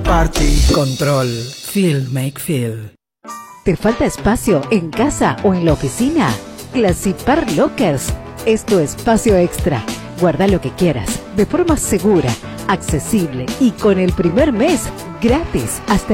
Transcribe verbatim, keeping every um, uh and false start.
party. Control. Feel make feel. ¿Te falta espacio en casa o en la oficina? La Zipcar Lockers es tu espacio extra. Guarda lo que quieras de forma segura, accesible y con el primer mes gratis hasta